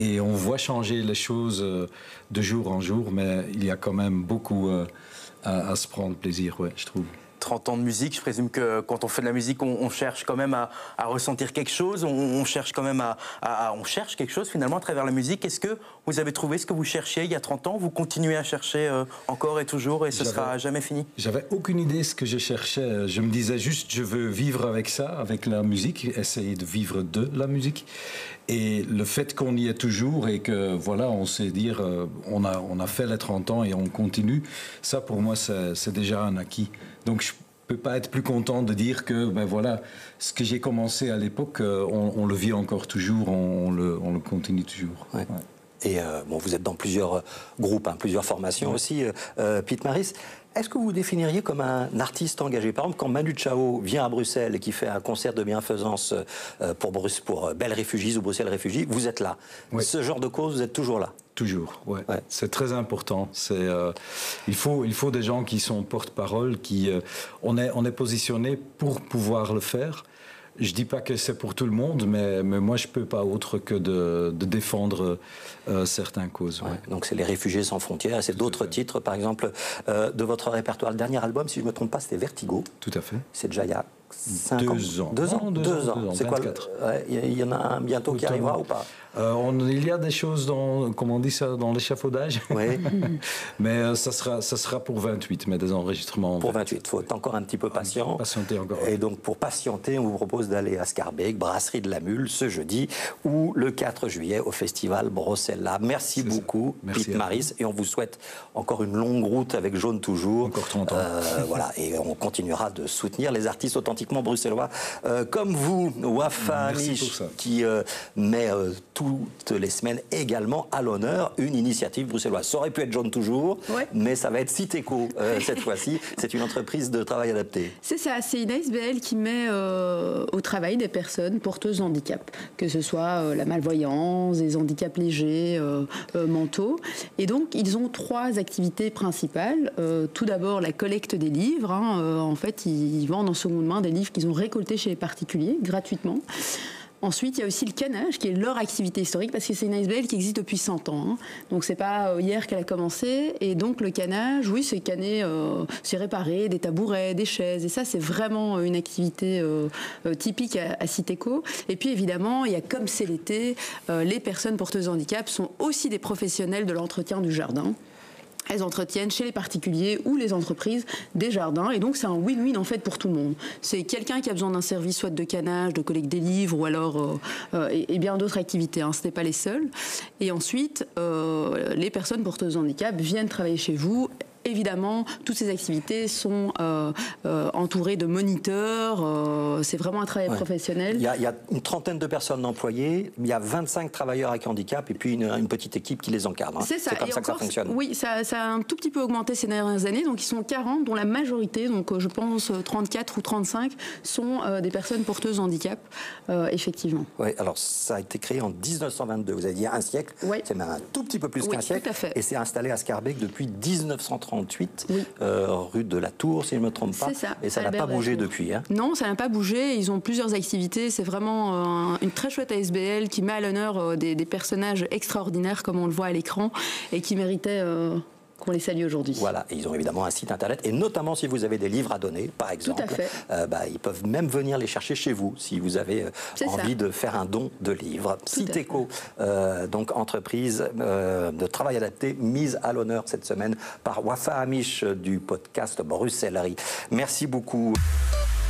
Et on voit changer les choses de jour en jour, mais il y a quand même beaucoup à se prendre plaisir, ouais, je trouve. 30 ans de musique, je présume que quand on fait de la musique, on cherche quand même à ressentir quelque chose, on cherche quand même on cherche quelque chose finalement à travers la musique. Est-ce que vous avez trouvé ce que vous cherchiez il y a 30 ans? Vous continuez à chercher encore et toujours et ce sera jamais fini? J'avais aucune idée ce que je cherchais. Je me disais juste, je veux vivre avec ça, avec la musique, essayer de vivre de la musique. Et le fait qu'on y est toujours et que voilà, on sait dire, on a fait les 30 ans et on continue, ça pour moi c'est déjà un acquis. Donc je peux pas être plus content de dire que ben voilà, ce que j'ai commencé à l'époque, on le vit encore toujours, on le continue toujours. Ouais. Ouais. Et bon, vous êtes dans plusieurs groupes, hein, plusieurs formations aussi, Pete Maris. Est-ce que vous vous définiriez comme un artiste engagé? Par exemple, quand Manu Chao vient à Bruxelles et qui fait un concert de bienfaisance pour Belle Réfugies ou Bruxelles Réfugies, vous êtes là. Oui. Ce genre de cause, vous êtes toujours là? Toujours, ouais. Ouais. C'est très important. Il faut des gens qui sont porte-parole, on est positionné pour pouvoir le faire. Je dis pas que c'est pour tout le monde, mais moi je peux pas autre que de défendre certaines causes. Ouais. Ouais. Donc c'est les Réfugiés sans frontières, c'est d'autres titres, par exemple, de votre répertoire. Le dernier album, si je me trompe pas, c'était Vertigo. Tout à fait. C'est déjà il y a 2 ans. 2 ans. 2 ans. C'est quoi? Il y en a un bientôt qui arrivera ou pas? Il y a des choses comment on dit ça, dans l'échafaudage. Oui. Mais ça sera pour 28, mais des enregistrements. Pour 28, il faut être encore un petit peu patient. Patienter encore. Et donc pour patienter, on vous propose d'aller à Scarbeck, Brasserie de la Mule, ce jeudi, ou le 4 juillet au festival Brossella. Merci beaucoup, Pete Maris, et on vous souhaite encore une longue route avec Jaune Toujours. Encore 30 ans. Voilà, et on continuera de soutenir les artistes authentiquement bruxellois comme vous, Wafa Amish, qui met toutes les semaines également à l'honneur une initiative bruxelloise. Ça aurait pu être Jaune Toujours, ouais, mais ça va être Citeco cette fois-ci. C'est une entreprise de travail adapté. C'est ça, c'est une ASBL qui met au travail des personnes porteuses de handicap, que ce soit la malvoyance, des handicaps légers, mentaux. Et donc, ils ont 3 activités principales. Tout d'abord, la collecte des livres. En fait, ils vendent en seconde main des livres qu'ils ont récoltés chez les particuliers, gratuitement. Ensuite, il y a aussi le canage, qui est leur activité historique, parce que c'est une ASBL qui existe depuis 100 ans. Hein. Donc, c'est pas hier qu'elle a commencé. Et donc, le canage, oui, c'est canner, c'est réparer des tabourets, des chaises. Et ça, c'est vraiment une activité typique à Citeco. Et puis, évidemment, il y a, comme c'est l'été, les personnes porteuses de handicap sont aussi des professionnels de l'entretien du jardin. Elles entretiennent chez les particuliers ou les entreprises des jardins. Et donc, c'est un win-win, en fait, pour tout le monde. C'est quelqu'un qui a besoin d'un service, soit de canage, de collecte des livres, ou alors et bien d'autres activités. Hein. Ce n'est pas les seuls. Et ensuite, les personnes porteuses de handicap viennent travailler chez vous. Évidemment, toutes ces activités sont entourées de moniteurs. C'est vraiment un travail professionnel. Il y a une 30aine de personnes employées. Il y a 25 travailleurs avec handicap et puis une petite équipe qui les encadre. Hein. C'est ça. C'est comme ça que ça fonctionne. Oui, ça a un tout petit peu augmenté ces dernières années. Donc, ils sont 40, dont la majorité, donc je pense 34 ou 35, sont des personnes porteuses de handicap, effectivement. Oui, alors ça a été créé en 1922. Vous avez dit un siècle. Oui. C'est même un tout petit peu plus qu'un siècle. Tout à fait. Et c'est installé à Scarbeck depuis 1938. Oui. Rue de la Tour, si je ne me trompe pas. C'est ça. Et ça n'a pas bougé depuis. Hein. Non, ça n'a pas bougé. Ils ont plusieurs activités. C'est vraiment une très chouette ASBL qui met à l'honneur des personnages extraordinaires, comme on le voit à l'écran, et qui méritaient qu'on les salue aujourd'hui. Voilà, et ils ont évidemment un site internet, et notamment si vous avez des livres à donner, par exemple, ils peuvent même venir les chercher chez vous, si vous avez envie de faire un don de livres. Citeco, donc entreprise de travail adapté, mise à l'honneur cette semaine par Wafa Amish du podcast Bruxellerie. Merci beaucoup.